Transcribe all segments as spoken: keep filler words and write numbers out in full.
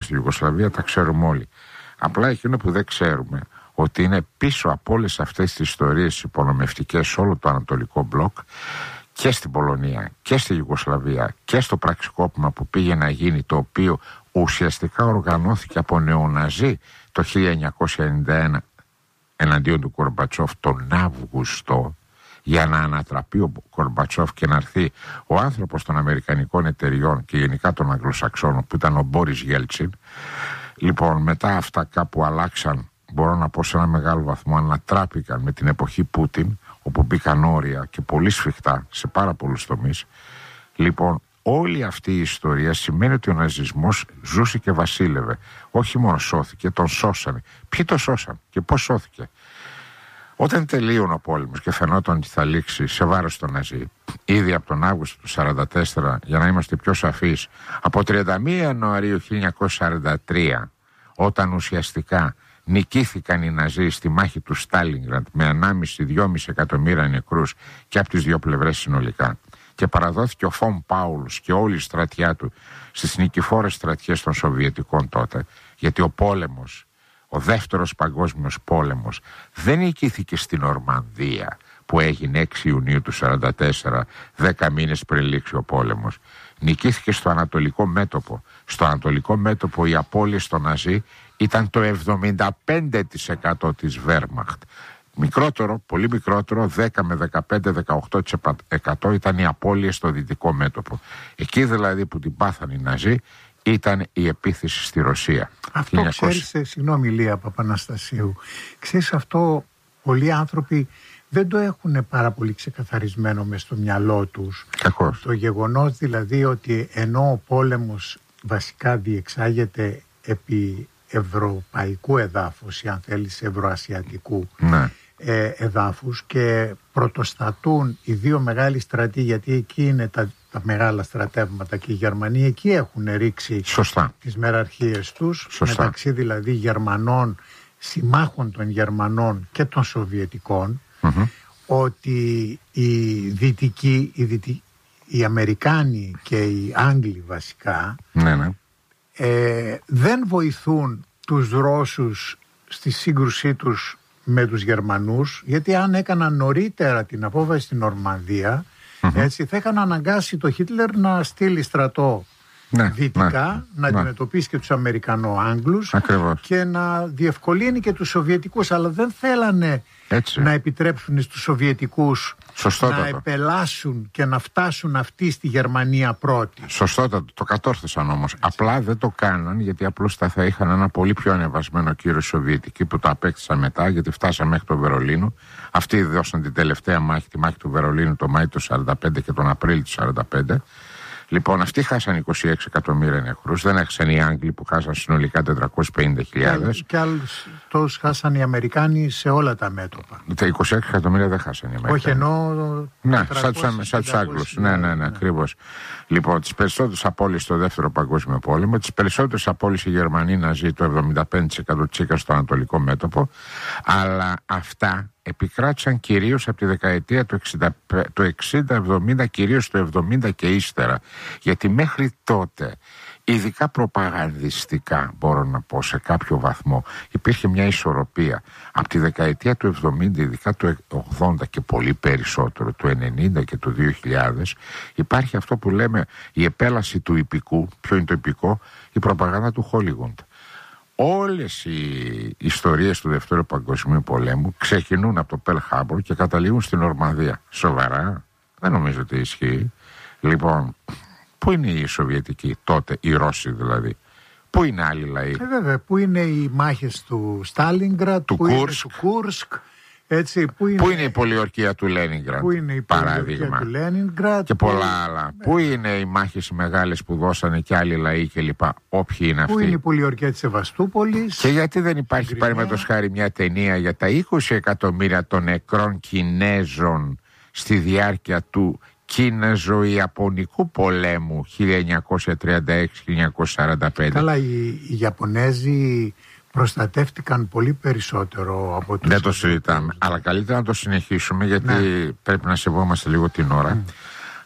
στη Ιουγκοσλαβία τα ξέρουμε όλοι. Απλά εκείνο που δεν ξέρουμε, ότι είναι πίσω από όλες αυτές τις ιστορίες υπονομευτικές σε όλο το Ανατολικό Μπλοκ, και στην Πολωνία και στη Ιουγκοσλαβία και στο πραξικόπημα που πήγε να γίνει, το οποίο ουσιαστικά οργανώθηκε από νεοναζί το χίλια εννιακόσια ενενήντα ένα εναντίον του Κορμπατσόφ τον Αύγουστο, για να ανατραπεί ο Κορμπατσόφ και να έρθει ο άνθρωπος των αμερικανικών εταιριών και γενικά των Αγγλοσαξώνων, που ήταν ο Μπόρις Γέλτσιν. Λοιπόν, μετά αυτά κάπου αλλάξαν, μπορώ να πω σε ένα μεγάλο βαθμό ανατράπηκαν με την εποχή Πούτιν, όπου μπήκαν όρια και πολύ σφιχτά σε πάρα πολλούς τομείς. Λοιπόν, όλη αυτή η ιστορία σημαίνει ότι ο ναζισμός ζούσε και βασίλευε. Όχι μόνο σώθηκε, τον σώσανε. Ποιοι το σώσαν και πώς σώθηκε? Όταν τελείωνε ο πόλεμος και φαινόταν ότι θα λήξει σε βάρος των Ναζί, ήδη από τον Αύγουστο του σαράντα τέσσερα, για να είμαστε πιο σαφείς, από τριάντα μία Ιανουαρίου χίλια εννιακόσια σαράντα τρία, όταν ουσιαστικά νικήθηκαν οι Ναζί στη μάχη του Στάλινγκραντ με ενάμιση με δυόμιση εκατομμύρια νεκρούς και από τις δύο πλευρές συνολικά, και παραδόθηκε ο Φον Πάουλος και όλη η στρατιά του στις νικηφόρες στρατιές των Σοβιετικών τότε, γιατί ο πόλεμος, ο δεύτερος παγκόσμιος πόλεμος, δεν νικήθηκε στην Νορμανδία που έγινε έξι Ιουνίου του σαράντα τέσσερα, δέκα μήνες πριν λήξει ο πόλεμος. Νικήθηκε στο Ανατολικό μέτωπο. Στο Ανατολικό μέτωπο οι απώλειες των Ναζί ήταν το εβδομήντα πέντε τοις εκατό της Βέρμαχτ. Μικρότερο, πολύ μικρότερο, δέκα με δεκαπέντε με δεκαοκτώ τοις εκατό ήταν οι απώλειες στο Δυτικό μέτωπο. Εκεί δηλαδή που την πάθαν οι Ναζί ήταν η επίθεση στη Ρωσία. Αυτό χίλια... ξέρεις, συγγνώμη Λία Παπαναστασίου, ξέρεις, αυτό πολλοί άνθρωποι δεν το έχουν πάρα πολύ ξεκαθαρισμένο μες στο μυαλό τους. Κακώς. Το γεγονός δηλαδή ότι ενώ ο πόλεμος βασικά διεξάγεται επί ευρωπαϊκού εδάφους, ή αν θέλεις ευρωασιατικού, ναι. ε, εδάφους, και πρωτοστατούν οι δύο μεγάλοι στρατοί, γιατί εκεί είναι τα, τα μεγάλα στρατεύματα και οι Γερμανοί εκεί έχουν ρίξει Σωστά. τις μεραρχίες τους. Σωστά. Μεταξύ δηλαδή Γερμανών, συμμάχων των Γερμανών και των Σοβιετικών, mm-hmm. ότι οι Δυτικοί, οι, Δυτικοί, οι Αμερικάνοι και οι Άγγλοι βασικά, ναι, ναι. Ε, δεν βοηθούν τους Ρώσους στη σύγκρουσή τους με τους Γερμανούς, γιατί αν έκαναν νωρίτερα την απόβαση στην Νορμανδία, mm-hmm. έτσι, θα είχαν αναγκάσει το Χίτλερ να στείλει στρατό ναι, δυτικά, ναι, να ναι. αντιμετωπίσει και τους Αμερικανο-Άγγλους και να διευκολύνει και τους Σοβιετικούς, αλλά δεν θέλανε έτσι. να επιτρέψουν στους Σοβιετικούς Σωστότατο. να επελάσουν και να φτάσουν αυτοί στη Γερμανία πρώτοι. Σωστότατο, το κατόρθωσαν όμως. Έτσι. Απλά δεν το κάναν, γιατί απλώς θα είχαν ένα πολύ πιο ανεβασμένο κύριο Σοβιετικοί που το απέκτησαν μετά, γιατί φτάσαν μέχρι το Βερολίνο. Αυτοί δώσαν την τελευταία μάχη, τη μάχη του Βερολίνου, το Μάη του σαράντα πέντε και τον Απρίλιο του σαράντα πέντε. Λοιπόν, αυτοί χάσαν είκοσι έξι εκατομμύρια νεκρούς, δεν έχασαν οι Άγγλοι που χάσαν συνολικά τετρακόσιες πενήντα χιλιάδες. Και άλλους τους χάσαν οι Αμερικάνοι σε όλα τα μέτωπα. Τα είκοσι έξι εκατομμύρια δεν χάσαν οι Αμερικάνοι. Όχι, ενώ. Ναι, σαν τους Άγγλους. Ναι, ναι, ναι, ναι, ακριβώς. Λοιπόν, τις περισσότερες απώλειες στο Δεύτερο Παγκόσμιο Πόλεμο, τις περισσότερες απώλειες οι Γερμανοί Ναζί, το εβδομήντα πέντε τοις εκατό τσίκα στο Ανατολικό μέτωπο, αλλά αυτά επικράτησαν κυρίως από τη δεκαετία του εξήντα εβδομήντα, κυρίως το εβδομήντα και ύστερα. Γιατί μέχρι τότε, ειδικά προπαγανδιστικά μπορώ να πω σε κάποιο βαθμό, υπήρχε μια ισορροπία. Από τη δεκαετία του εβδομήντα, ειδικά του ογδόντα και πολύ περισσότερο, του ενενήντα και του δύο χιλιάδες, υπάρχει αυτό που λέμε η επέλαση του ιππικού. Ποιο είναι το ιππικό? Η προπαγάνδα του Χόλιγουντ. Όλες οι ιστορίες του Δευτέρου Παγκοσμίου Πολέμου ξεκινούν από το Περλ Χάρμπορ και καταλήγουν στην Νορμανδία. Σοβαρά? Δεν νομίζω ότι ισχύει. Λοιπόν, πού είναι οι Σοβιετικοί τότε, οι Ρώσοι δηλαδή? Πού είναι άλλοι λαοί? Ε, βέβαια, πού είναι οι μάχες του Στάλινγκραντ, του πού Κούρσκ, είναι του Κούρσκ, έτσι, πού είναι, πού είναι η πολιορκία του Λένινγκραντ, πού είναι η παράδειγμα, του Λένινγκραντ, και πολλά που... άλλα. Πού είναι οι μάχες μεγάλες που δώσανε και άλλοι λαοί κλπ. Όποιοι είναι αυτοί. Πού είναι η πολιορκία της Σεβαστούπολης. Και γιατί δεν υπάρχει, παραδείγματος χάρη, μια ταινία για τα είκοσι εκατομμύρια των νεκρών Κινέζων στη διάρκεια του Κίνεζο-Ιαπωνικού πολέμου χίλια εννιακόσια τριάντα έξι με χίλια εννιακόσια σαράντα πέντε. Καλά, οι, οι Ιαπωνέζοι προστατεύτηκαν πολύ περισσότερο από τους... Δεν το συζητάμε, αλλά καλύτερα να το συνεχίσουμε, γιατί ναι. πρέπει να σεβόμαστε λίγο την ώρα. Mm.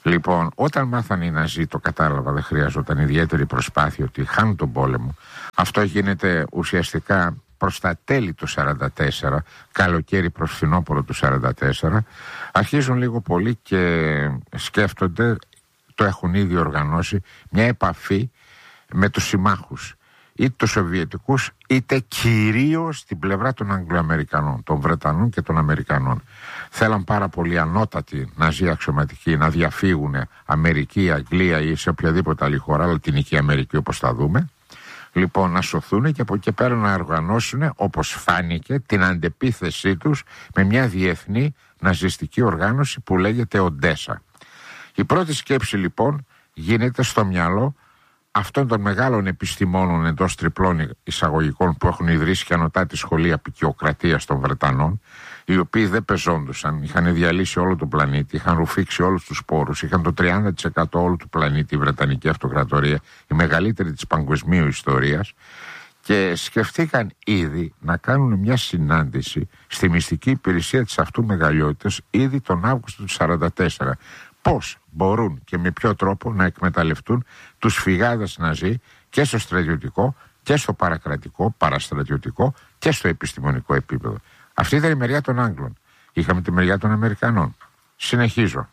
Λοιπόν, όταν μάθαν οι Ναζί, το κατάλαβα, δεν χρειαζόταν ιδιαίτερη προσπάθεια, ότι χάνουν τον πόλεμο. Αυτό γίνεται ουσιαστικά προς τα τέλη του σαράντα τέσσερα, καλοκαίρι προς φθινόπωρο του σαράντα τέσσερα. Αρχίζουν λίγο πολύ και σκέφτονται, το έχουν ήδη οργανώσει, μια επαφή με τους συμμάχους, είτε τους Σοβιετικούς είτε κυρίως την πλευρά των Αγγλοαμερικανών, των Βρετανών και των Αμερικανών. Θέλαν πάρα πολύ ανώτατοι Ναζί αξιωματικοί να διαφύγουν Αμερική, Αγγλία ή σε οποιαδήποτε άλλη χώρα, Λατινική Αμερική όπως θα δούμε. Λοιπόν, να σωθούν και από εκεί πέρα να οργανώσουν, όπως φάνηκε, την αντεπίθεσή τους με μια διεθνή ναζιστική οργάνωση που λέγεται Οντέσα. Η πρώτη σκέψη λοιπόν γίνεται στο μυαλό αυτών των μεγάλων επιστημόνων εντός τριπλών εισαγωγικών που έχουν ιδρύσει και ανωτά τη σχολή απικιοκρατίας των Βρετανών, οι οποίοι δεν πεζόντουσαν, είχαν διαλύσει όλο τον πλανήτη, είχαν ρουφήξει όλους τους πόρους, είχαν το τριάντα τοις εκατό όλου του πλανήτη η Βρετανική Αυτοκρατορία, η μεγαλύτερη της παγκοσμίου ιστορίας, και σκεφτήκαν ήδη να κάνουν μια συνάντηση στη μυστική υπηρεσία της αυτού μεγαλειότητας ήδη τον Αύγουστο του σαράντα τέσσερα. Πώς μπορούν και με ποιο τρόπο να εκμεταλλευτούν τους φυγάδες Ναζί και στο στρατιωτικό και στο παρακρατικό, παραστρατιωτικό και στο επιστημονικό επίπεδο. Αυτή ήταν η μεριά των Άγγλων. Είχαμε τη μεριά των Αμερικανών. Συνεχίζω.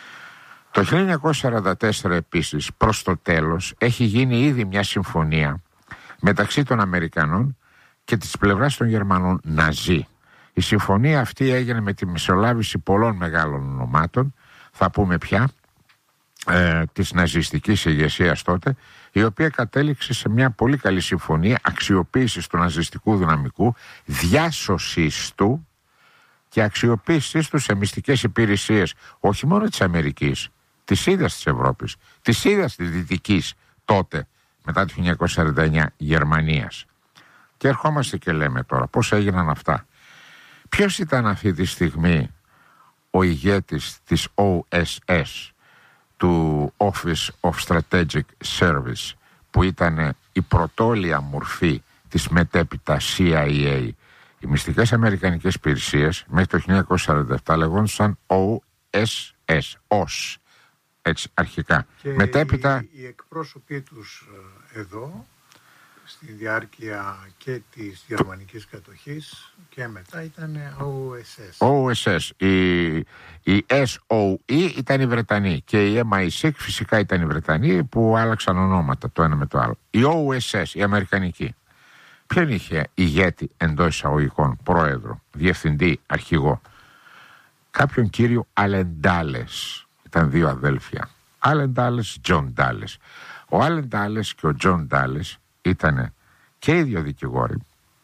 Το χίλια εννιακόσια σαράντα τέσσερα επίσης, προς το τέλος, έχει γίνει ήδη μια συμφωνία μεταξύ των Αμερικανών και της πλευράς των Γερμανών Ναζί. Η συμφωνία αυτή έγινε με τη μεσολάβηση πολλών μεγάλων ονομάτων, θα πούμε πια, ε, της ναζιστικής ηγεσίας τότε, η οποία κατέληξε σε μια πολύ καλή συμφωνία αξιοποίησης του ναζιστικού δυναμικού, διάσωσης του και αξιοποίησης του σε μυστικές υπηρεσίες, όχι μόνο της Αμερικής, της ίδιας της Ευρώπης, της ίδιας της Δυτικής τότε, μετά το χίλια εννιακόσια σαράντα εννιά, Γερμανίας. Και ερχόμαστε και λέμε τώρα πώς έγιναν αυτά. Ποιος ήταν αυτή τη στιγμή ο ηγέτης της Ο Ες Ες, του Office of Strategic Service, που ήταν η πρωτόλια μορφή της μετέπειτα Σι Άι Έι? Οι μυστικές αμερικανικές υπηρεσίες μέχρι το χίλια εννιακόσια σαράντα επτά λεγόντουσαν Ο Ες Ες, ως, έτσι αρχικά. Και μετέπειτα οι, οι εκπρόσωποι τους εδώ, στη διάρκεια και της γερμανικής κατοχής και μετά ήταν Ο Ες Ες. Ο Ες Ες. Η, η Ες Ο Ι ήταν οι Βρετανοί και η Εμ Άι σιξ φυσικά ήταν οι Βρετανοί που άλλαξαν ονόματα το ένα με το άλλο. Η Ο Ες Ες, η Αμερικανική, ποιον είχε ηγέτη εντός εισαγωγικών, πρόεδρο, διευθυντή, αρχηγό? Κάποιον κύριο Άλεν Ντάλες. Ήταν δύο αδέλφια. Άλεν Ντάλες, Τζον Ντάλες. Ο Άλεν Ντάλες και ο Τζον Ντάλες ήταν και οι δύο δικηγόροι,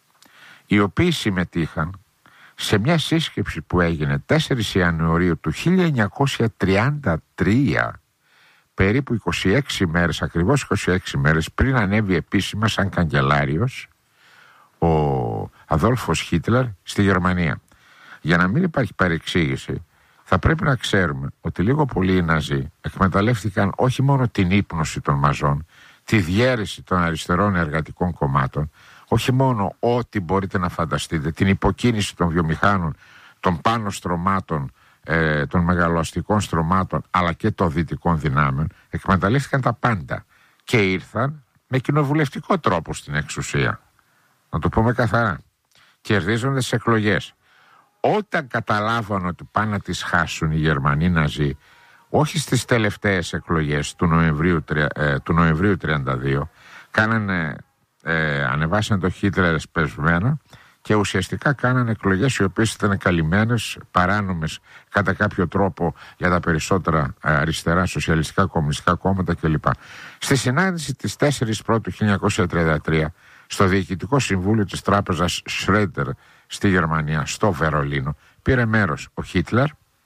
οι οποίοι συμμετείχαν σε μια σύσκεψη που έγινε τέσσερις Ιανουαρίου του χίλια εννιακόσια τριάντα τρία, περίπου είκοσι έξι μέρες, ακριβώς είκοσι έξι μέρες πριν ανέβει επίσημα σαν καγκελάριος ο Αδόλφος Χίτλερ στη Γερμανία. Για να μην υπάρχει παρεξήγηση, θα πρέπει να ξέρουμε ότι λίγο πολύ οι Ναζί εκμεταλλεύτηκαν όχι μόνο την ύπνωση των μαζών, τη διαίρεση των αριστερών εργατικών κομμάτων, όχι μόνο ό,τι μπορείτε να φανταστείτε, την υποκίνηση των βιομηχάνων, των πάνω στρωμάτων, ε, των μεγαλοαστικών στρωμάτων, αλλά και των δυτικών δυνάμεων, εκμεταλλεύτηκαν τα πάντα και ήρθαν με κοινοβουλευτικό τρόπο στην εξουσία. Να το πούμε καθαρά. Κερδίζοντας τις εκλογές. Όταν καταλάβαν ότι πάνε να τις χάσουν οι Γερμανοί Ναζί, όχι στις τελευταίες εκλογές του Νοεμβρίου, ε, του Νοεμβρίου τριάντα δύο, κάνανε, ε, ανεβάσαν το Χίτλερ εσπεσμένα και ουσιαστικά κάνανε εκλογές οι οποίες ήταν καλυμμένες, παράνομες κατά κάποιο τρόπο για τα περισσότερα αριστερά σοσιαλιστικά κομμουνιστικά κόμματα κλπ. Στη συνάντηση της τέσσερις πρώτου χίλια εννιακόσια τριάντα τρία στο Διοικητικό Συμβούλιο της Τράπεζας Σρέντερ στη Γερμανία, στο Βερολίνο, πήρε μέρος ο Χίτλερ,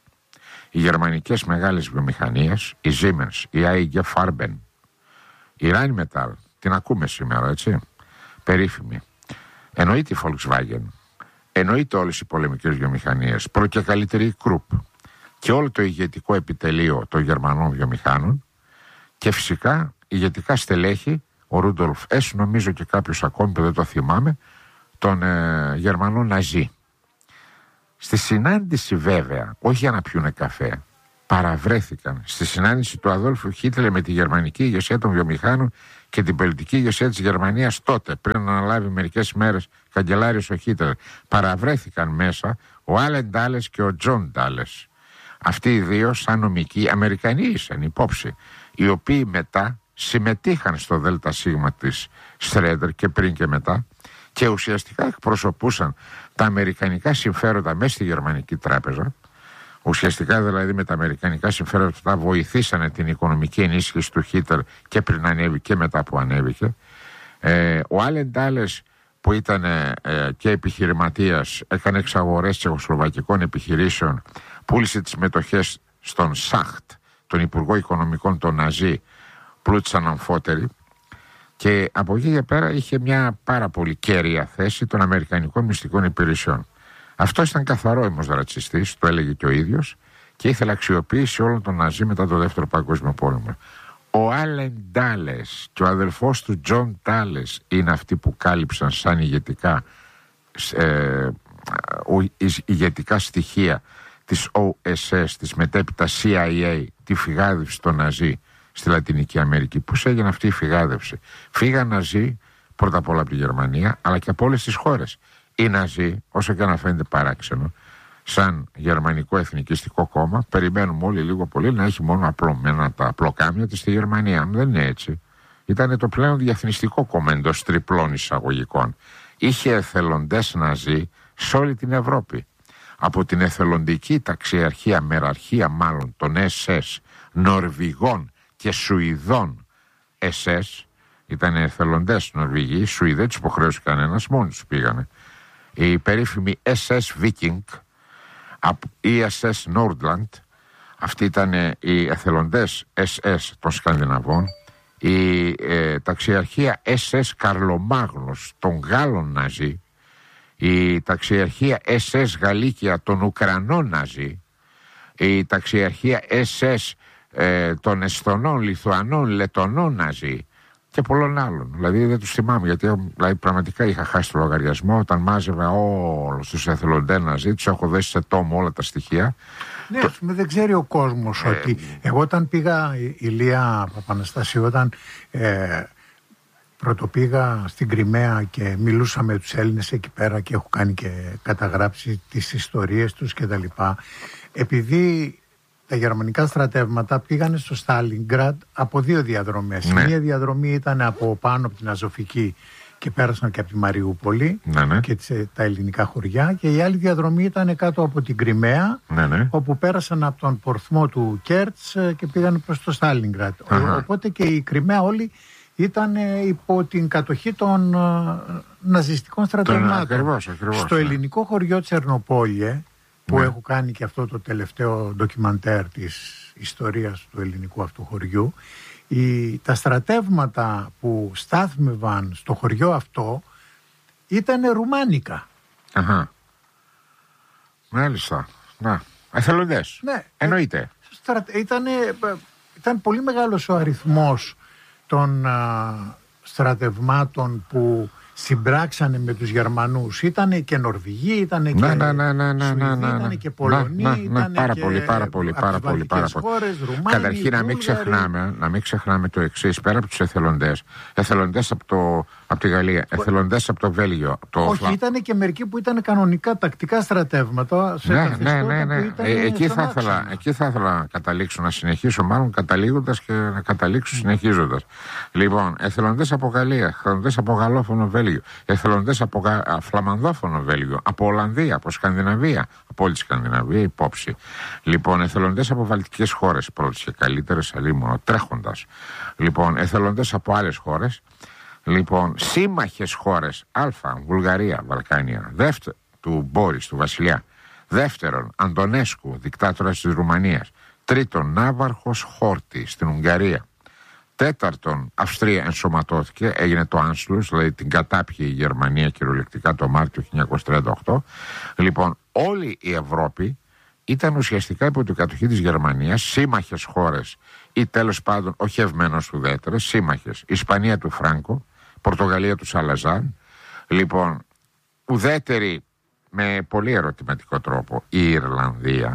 οι γερμανικές μεγάλες βιομηχανίες, η Siemens, η άι τζι Farben, η Rheinmetall, την ακούμε σήμερα, έτσι, περίφημη, εννοείται η Volkswagen, εννοείται όλες οι πολεμικές βιομηχανίες, πρώτη και καλύτερη η Krupp και όλο το ηγετικό επιτελείο των γερμανών βιομηχάνων και φυσικά ηγετικά στελέχη, ο Ρούντολφ Ες, νομίζω και κάποιος ακόμη που δεν το θυμάμαι, των ε, Γερμανών Ναζί. Στη συνάντηση βέβαια, όχι για να πιούνε καφέ, παραβρέθηκαν στη συνάντηση του Αδόλφου Χίτλερ με τη γερμανική ηγεσία των βιομηχάνων και την πολιτική ηγεσία της Γερμανίας τότε, πριν να αναλάβει μερικές μέρες καγκελάριος ο Χίτλερ. Παραβρέθηκαν μέσα ο Άλεν Ντάλες και ο Τζον Ντάλες. Αυτοί οι δύο, σαν νομικοί Αμερικανοί ήσαν υπόψη, οι οποίοι μετά συμμετείχαν στο ΔΣ της Στρέντερ και πριν και μετά, και ουσιαστικά εκπροσωπούσαν τα αμερικανικά συμφέροντα μέσα στη Γερμανική Τράπεζα. Ουσιαστικά δηλαδή με τα αμερικανικά συμφέροντα βοηθήσανε την οικονομική ενίσχυση του Χίτλερ και πριν ανέβη και μετά που ανέβηκε. Ε, ο Άλεν Ντάλες, που ήταν ε, και επιχειρηματίας, έκανε εξαγορές τσεχοσλοβακικών επιχειρήσεων, πούλησε τις μετοχές στον Σάχτ, τον Υπουργό Οικονομικών των Ναζί, πλούτησαν αμφότεροι, και από εκεί και πέρα είχε μια πάρα πολύ κέρια θέση των αμερικανικών μυστικών υπηρεσιών. Αυτό ήταν καθαρόιμος ρατσιστής, το έλεγε και ο ίδιος, και ήθελε αξιοποίηση όλων των Ναζί μετά το Δεύτερο Παγκόσμιο Πόλεμο. Ο Άλεν Ντάλες και ο αδελφός του Τζον Ντάλες είναι αυτοί που κάλυψαν σαν ηγετικά, ε, ηγετικά στοιχεία της Ο Ες Ες, της μετέπειτα Σι Άι Έι, τη φυγάδευση των Ναζί στη Λατινική Αμερική. Πώς έγινε αυτή η φυγάδευση? Φύγαν Ναζί πρώτα απ' όλα από τη Γερμανία, αλλά και από όλες τις χώρες. Οι Ναζί, όσο και να φαίνεται παράξενο, σαν γερμανικό εθνικιστικό κόμμα, περιμένουμε όλοι λίγο πολύ να έχει μόνο απλωμένα τα απλοκάμια της στη Γερμανία. Δεν είναι έτσι. Ήταν το πλέον διεθνιστικό κόμμα εντός τριπλών εισαγωγικών. Είχε εθελοντές Ναζί σε όλη την Ευρώπη. Από την εθελοντική ταξιαρχία, μεραρχία μάλλον, των Ες Ες, Νορβηγών και Σουηδών Ες Ες, ήταν εθελοντές Νορβηγοί, οι Σουηδοί δεν τους υποχρέωσε κανένας, μόνοι τους πήγανε. Η περίφημη Ες Ες Viking, η Ες Ες Nordland, αυτοί ήταν οι εθελοντές Ες Ες των Σκανδιναβών, η ε, ταξιαρχία Ες Ες Καρλομάγνος των Γάλλων Ναζί, η ταξιαρχία Ες Ες Γαλλίκια των Ουκρανών Ναζί, η ταξιαρχία Ες Ες ε, των Εσθονών, Λιθουανών, Λετονών Ναζί και πολλών άλλων. Δηλαδή δεν τους θυμάμαι, γιατί δηλαδή, πραγματικά είχα χάσει το λογαριασμό όταν μάζευα όλους τους εθελοντές Ναζί, τους έχω δώσει σε τόμο όλα τα στοιχεία. Ναι, το... δεν ξέρει ο κόσμος ε... ότι εγώ όταν πήγα, η Ηλία Παπαναστασίου, όταν ε, πρωτοπήγα στην Κριμαία και μιλούσα με τους Έλληνες εκεί πέρα και έχω κάνει και καταγράψει τις ιστορίες τους και τα λοιπά, επειδή τα γερμανικά στρατεύματα πήγανε στο Στάλινγκραντ από δύο διαδρομές. Ναι. Μία διαδρομή ήταν από πάνω από την Αζωφική και πέρασαν και από τη Μαριούπολη, ναι, ναι, και τις, τα ελληνικά χωριά, και η άλλη διαδρομή ήταν κάτω από την Κριμαία, ναι, ναι, όπου πέρασαν από τον πορθμό του Κέρτς και πήγαν προς το Στάλινγκραντ. Οπότε και η Κριμαία όλη ήταν υπό την κατοχή των uh, ναζιστικών στρατευμάτων. Ακριβώς, ακριβώς, στο ναι. ελληνικό χωριό Τσερνοπόλιε, που, ναι, έχω κάνει και αυτό το τελευταίο ντοκιμαντέρ της ιστορίας του ελληνικού αυτού χωριού, οι, τα στρατεύματα που στάθμευαν στο χωριό αυτό ήταν ρουμάνικα. Αχα. Μάλιστα. Να. Εθελοντές. Ναι. Εννοείται. Στρα... Ήταν, ήταν πολύ μεγάλος ο αριθμός των α, στρατευμάτων που συμπράξανε με τους Γερμανούς. Ήτανε και Νορβηγοί, ήτανε και να, να, να, να, να, Σουηδοί, να, να, ήτανε και Πολωνοί, να, να, να, ήτανε πάρα και πολύ, πάρα πολύ, πάρα πολύ, πάρα πολύ. Χώρες, Ρουμάνοι, Καταρχήν να μην, ξεχνάμε, να μην ξεχνάμε το εξής, πέρα από τους εθελοντές, εθελοντές από, το, από τη Γαλλία, εθελοντές από το Βέλγιο. Το Όχι, ήτανε και μερικοί που ήταν κανονικά τακτικά στρατεύματα σε ναι, ναι, ναι, ναι. που ήταν ε, εκεί, θα ήθελα, εκεί θα ήθελα να καταλήξω, να συνεχίσω, μάλλον καταλήγοντας και να καταλήξω συνεχίζοντας. Λοιπόν, εθελοντές από Γαλλία, εθελοντές από γαλλόφωνο Βέλγιο, εθελοντές από γα... φλαμανδόφωνο Βέλγιο, από Ολλανδία, από Σκανδιναβία, από όλη τη Σκανδιναβία υπόψη. Λοιπόν, εθελοντές από βαλτικές χώρες, πρώτες και καλύτερες, αλίμονο, τρέχοντας. Λοιπόν, εθελοντές από άλλες χώρες. Λοιπόν, σύμμαχες χώρες, Α, Βουλγαρία, Βαλκάνια, δεύτερο, του Μπόρις, του Βασιλιά. Δεύτερον, Αντωνέσκου, δικτάτορας της Ρουμανίας. Τρίτον, Ναύαρχος Χόρτη στην Ουγγαρία. Τέταρτον, Αυστρία ενσωματώθηκε, έγινε το Άνσλους, δηλαδή την κατάπιε η Γερμανία κυριολεκτικά το Μάρτιο χίλια εννιακόσια τριάντα οκτώ. Λοιπόν, όλη η Ευρώπη ήταν ουσιαστικά υπό την κατοχή της Γερμανίας, σύμμαχες χώρες ή τέλος πάντων όχι ευμένως ουδέτερες, σύμμαχες. Ισπανία του Φράγκο, Πορτογαλία του Σαλαζάν. Λοιπόν, ουδέτερη με πολύ ερωτηματικό τρόπο η Ιρλανδία,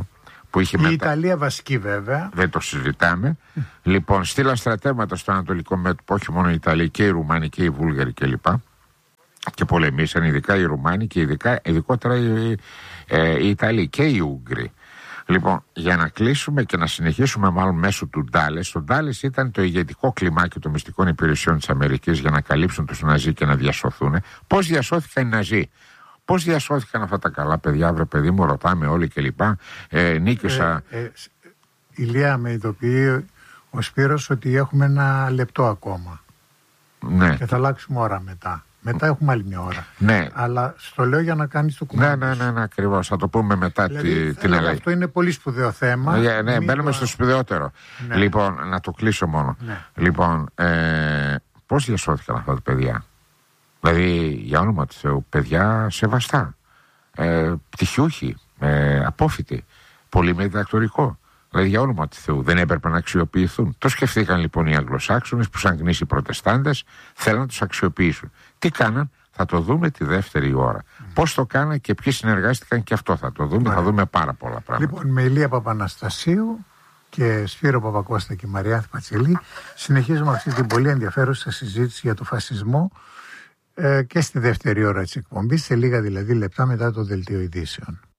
Που είχε η μετα... Ιταλία βασική βέβαια. Δεν το συζητάμε. Λοιπόν, στείλαν στρατεύματα στο Ανατολικό μέτωπο, όχι μόνο οι Ιταλοί και οι Ρουμάνοι και οι Βούλγαροι κλπ. Και πολεμήσαν ειδικά οι Ρουμάνοι και ειδικά, ειδικότερα οι, ε, οι Ιταλοί και οι Ούγγροι. Λοιπόν, για να κλείσουμε και να συνεχίσουμε μάλλον μέσω του Ντάλες, το Ντάλες ήταν το ηγετικό κλιμάκι των μυστικών υπηρεσιών της Αμερικής για να καλύψουν τους Ναζί και να διασωθούν. Πώς διασώθηκαν οι Ναζί? Πώς διασώθηκαν αυτά τα καλά παιδιά, βρε παιδί μου, ρωτάμε όλοι κλπ. Ε, νίκησα. Ε, ε, Ηλία, με ειδοποιεί ο Σπύρος ότι έχουμε ένα λεπτό ακόμα. Ναι. Και θα αλλάξουμε ώρα μετά. Μετά έχουμε άλλη μια ώρα. Ναι. Αλλά στο λέω για να κάνεις το κουμάντι. Ναι, ναι, ναι, ναι, ακριβώς. Θα το πούμε μετά δηλαδή, τη, την αλλαγή. Αυτό είναι πολύ σπουδαίο θέμα. Ναι, ναι, μπαίνουμε το... στο σπουδαιότερο. Ναι. Λοιπόν, να το κλείσω μόνο. Ναι. Λοιπόν, ε, πώς διασώθηκαν αυτά τα παιδιά? Δηλαδή, για όνομα του Θεού, παιδιά σεβαστά. Ε, πτυχιούχοι, ε, απόφοιτοι, πολύ με διδακτορικό. Δηλαδή, για όνομα του Θεού, δεν έπρεπε να αξιοποιηθούν. Το σκεφτήκαν λοιπόν οι Αγγλοσάξονες που, σαν γνήσιοι προτεστάντες, θέλουν να τους αξιοποιήσουν. Τι κάναν? Θα το δούμε τη δεύτερη ώρα. Mm. Πώς το κάναν και ποιοι συνεργάστηκαν, και αυτό θα το δούμε. Άρα. Θα δούμε πάρα πολλά πράγματα. Λοιπόν, με Ηλία Παπαναστασίου και Σπύρο Παπακώστα και Μαριάνθη Πατσελή συνεχίζουμε αυτή την πολύ ενδιαφέρουσα συζήτηση για το φασισμό ε, και στη δεύτερη ώρα της εκπομπής, σε λίγα δηλαδή λεπτά μετά το δελτίο ειδήσεων.